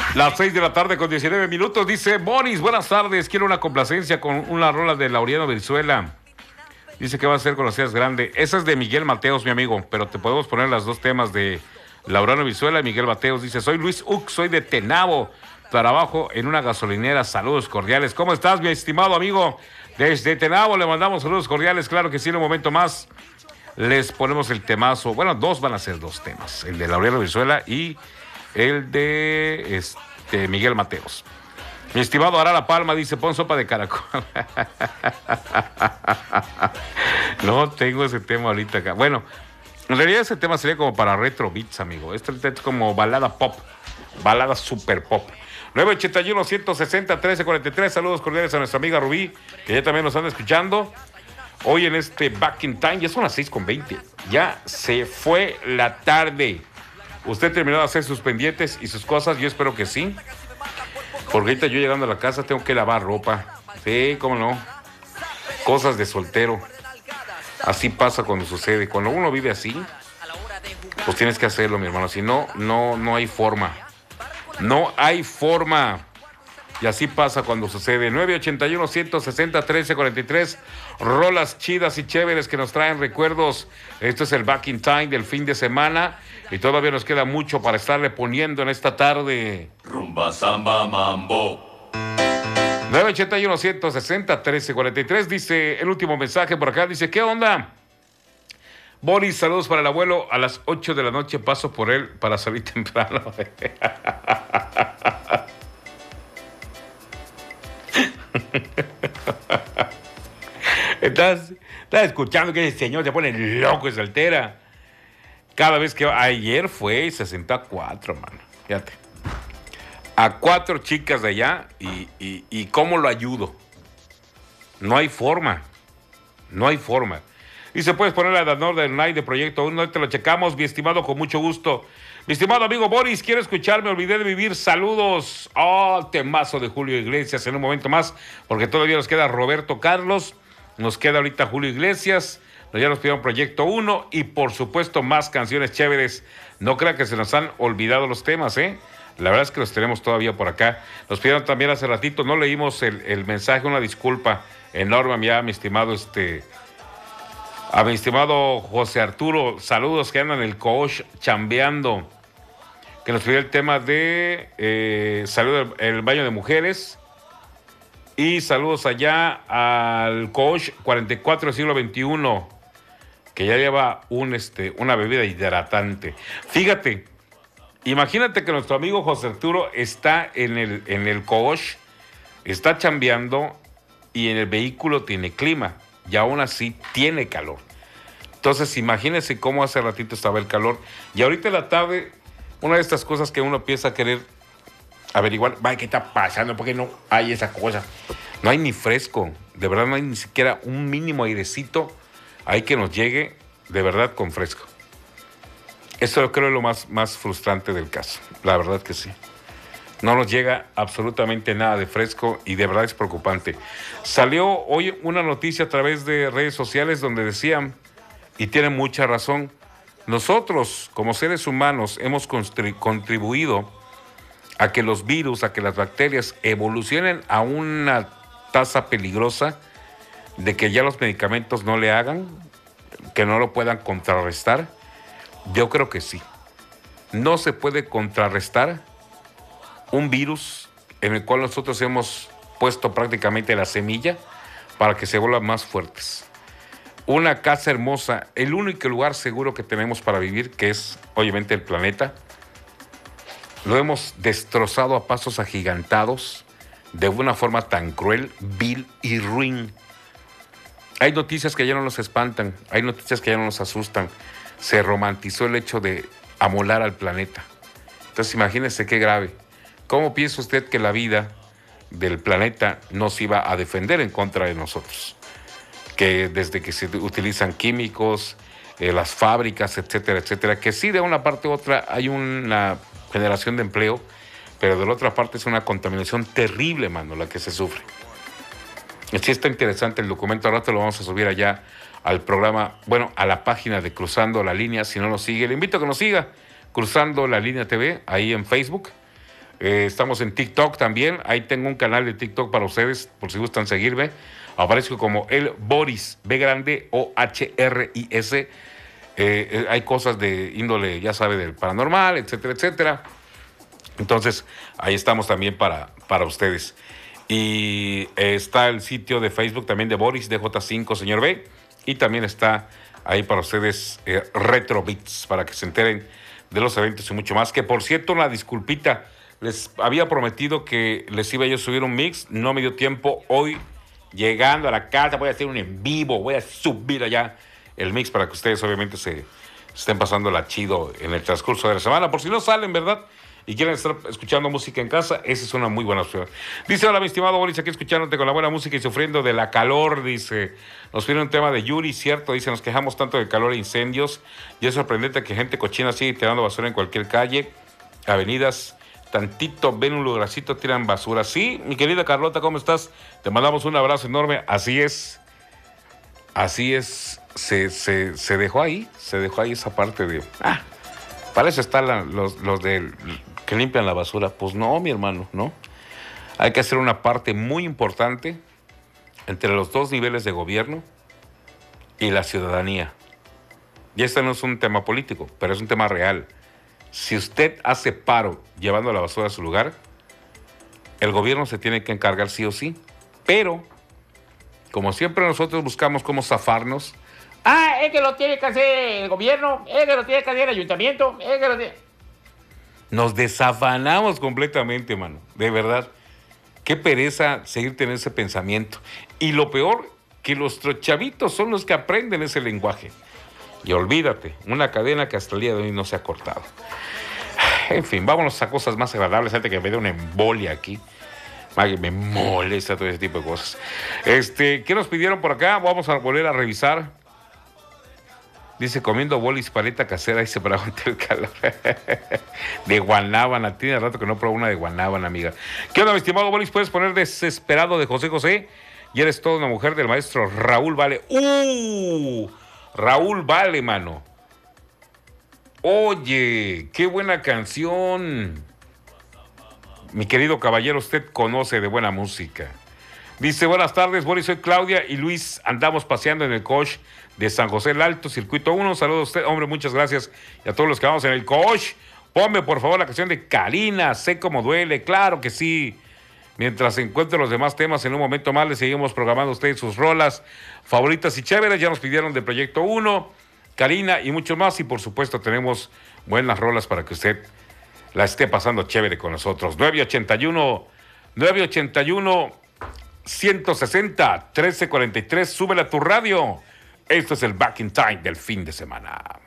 Las 6 de la tarde con 19 minutos. Dice Boris, buenas tardes. Quiero una complacencia con una rola de Laureano Brizuela. Dice que va a ser con los días grande. Esa es de Miguel Mateos, mi amigo. Pero te podemos poner las dos temas de Laureano Brizuela y Miguel Mateos. Dice, soy Luis Uc, soy de Tenabo. Trabajo en una gasolinera. Saludos cordiales. ¿Cómo estás, mi estimado amigo? Desde Tenabo le mandamos saludos cordiales. Claro que sí, en un momento más les ponemos el temazo. Bueno, van a ser dos temas. El de Laureano Brizuela y el de Miguel Mateos. Mi estimado Arara Palma dice, pon sopa de caracol. No tengo ese tema ahorita acá. Bueno, en realidad ese tema sería como para retro beats, amigo. Este es como balada pop, balada super pop. 981-160-1343. Saludos cordiales a nuestra amiga Rubí, que ya también nos anda escuchando. Hoy en Back in Time, ya son las 6:20. Ya se fue la tarde. ¿Usted terminó de hacer sus pendientes y sus cosas? Yo espero que sí. Porque ahorita yo llegando a la casa tengo que lavar ropa. Sí, cómo no. Cosas de soltero. Así pasa cuando sucede. Cuando uno vive así, pues tienes que hacerlo, mi hermano. Si no, no hay forma. No hay forma. Y así pasa cuando sucede. 981-160-1343. Rolas chidas y chéveres que nos traen recuerdos. Esto es el Back in Time del fin de semana. Y todavía nos queda mucho para estarle poniendo en esta tarde. Rumba, samba, mambo. 981-160-1343. Dice el último mensaje por acá. Dice, ¿qué onda? Boris, saludos para el abuelo. A las 8 de la noche paso por él para salir temprano. Estás escuchando que ese señor se pone loco y se altera. Cada vez que ayer fue y se sentó a 4, mano. Fíjate. A 4 chicas de allá y ¿cómo lo ayudo? No hay forma. No hay forma. Dice, puedes poner la de Northern Night de Proyecto 1, te lo checamos, mi estimado, con mucho gusto. Mi estimado amigo Boris, quiero escuchar, me olvidé de vivir, saludos. Temazo de Julio Iglesias en un momento más, porque todavía nos queda Roberto Carlos, nos queda ahorita Julio Iglesias, ya nos pidieron Proyecto 1 y por supuesto más canciones chéveres. No crean que se nos han olvidado los temas, La verdad es que los tenemos todavía por acá. Nos pidieron también hace ratito, no leímos el mensaje, una disculpa enorme ya, mi estimado a mi estimado José Arturo, saludos que andan en el coach chambeando, que nos pidió el tema de salud en el baño de mujeres, y saludos allá al coach 44 del siglo XXI, que ya lleva una bebida hidratante. Fíjate, imagínate que nuestro amigo José Arturo está en el coach, está chambeando y en el vehículo tiene clima. Y aún así tiene calor. Entonces, imagínense cómo hace ratito estaba el calor. Y ahorita en la tarde, una de estas cosas que uno empieza a querer averiguar, ¿qué está pasando? ¿Por qué no hay esa cosa? No hay ni fresco. De verdad, no hay ni siquiera un mínimo airecito ahí que nos llegue, de verdad, con fresco. Eso yo creo es lo más frustrante del caso. La verdad que sí. No nos llega absolutamente nada de fresco y de verdad es preocupante. Salió hoy una noticia a través de redes sociales donde decían, y tienen mucha razón, nosotros como seres humanos hemos contribuido a que los virus, a que las bacterias evolucionen a una tasa peligrosa de que ya los medicamentos no le hagan, que no lo puedan contrarrestar. Yo creo que sí. No se puede contrarrestar un virus en el cual nosotros hemos puesto prácticamente la semilla para que se vuelvan más fuertes. Una casa hermosa, el único lugar seguro que tenemos para vivir, que es obviamente el planeta, lo hemos destrozado a pasos agigantados de una forma tan cruel, vil y ruin. Hay noticias que ya no nos espantan, hay noticias que ya no nos asustan. Se romantizó el hecho de amolar al planeta. Entonces imagínese qué grave. ¿Cómo piensa usted que la vida del planeta nos iba a defender en contra de nosotros? Que desde que se utilizan químicos, las fábricas, etcétera, etcétera, que sí de una parte u otra hay una generación de empleo, pero de la otra parte es una contaminación terrible, mano, la que se sufre. Sí está interesante el documento, ahora te lo vamos a subir allá al programa, bueno, a la página de Cruzando la Línea, si no nos sigue, le invito a que nos siga, Cruzando la Línea TV, ahí en Facebook. Estamos en TikTok también. Ahí tengo un canal de TikTok para ustedes, por si gustan seguirme. Aparezco como el Boris, B grande OHRIS. Hay cosas de índole, ya sabe, del paranormal, etcétera, etcétera. Entonces, ahí estamos también para ustedes. Y está el sitio de Facebook también de Boris, DJ5, señor B. Y también está ahí para ustedes Retro Beats, para que se enteren de los eventos y mucho más. Que por cierto, una disculpita, les había prometido que les iba yo a subir un mix, no me dio tiempo. Hoy, llegando a la casa, voy a hacer un en vivo, voy a subir allá el mix para que ustedes obviamente se estén pasándola chido en el transcurso de la semana. Por si no salen, ¿verdad? Y quieren estar escuchando música en casa, esa es una muy buena opción. Dice, hola mi estimado Boris, aquí escuchándote con la buena música y sufriendo de la calor, dice. Nos viene un tema de Yuri, cierto, dice, nos quejamos tanto de calor e incendios, y es sorprendente que gente cochina sigue tirando basura en cualquier calle, avenidas, tantito ven un lugarcito, tiran basura. Sí, mi querida Carlota, ¿cómo estás? Te mandamos un abrazo enorme, así es, se dejó ahí esa parte de, para eso están los de que limpian la basura. Pues no, mi hermano, no. Hay que hacer una parte muy importante entre los dos niveles de gobierno y la ciudadanía. Y este no es un tema político, pero es un tema real. Si usted hace paro llevando la basura a su lugar, el gobierno se tiene que encargar sí o sí. Pero, como siempre nosotros buscamos cómo zafarnos. Es que lo tiene que hacer el gobierno, es que lo tiene que hacer el ayuntamiento, es que lo tiene... Nos desafanamos completamente, mano. De verdad. Qué pereza seguir teniendo ese pensamiento. Y lo peor, que los chavitos son los que aprenden ese lenguaje. Y olvídate, una cadena que hasta el día de hoy no se ha cortado. En fin, vámonos a cosas más agradables antes que me dé una embolia aquí. Me molesta todo ese tipo de cosas. ¿Qué nos pidieron por acá? Vamos a volver a revisar. Dice, comiendo bolis paleta casera, dice, para aguantar el calor. De guanábana. Tiene rato que no pruebo una de guanábana, amiga. ¿Qué onda, mi estimado bolis? ¿Puedes poner Desesperado de José José? Y eres toda una mujer del maestro Raúl Vale. Raúl Vale, mano. Oye, qué buena canción. Mi querido caballero, usted conoce de buena música. Dice, buenas tardes, Boris, soy Claudia y Luis, andamos paseando en el coche de San José el Alto, Circuito 1. Saludos a usted, hombre, muchas gracias. Y a todos los que vamos en el coche. Ponme, por favor, la canción de Karina, Sé Cómo Duele. Claro que sí. Mientras encuentre los demás temas, en un momento más, le seguimos programando a ustedes sus rolas favoritas y chéveres. Ya nos pidieron de Proyecto 1, Karina y mucho más. Y, por supuesto, tenemos buenas rolas para que usted la esté pasando chévere con nosotros. 981-160-1343, súbela a tu radio. Esto es el Back in Time del fin de semana.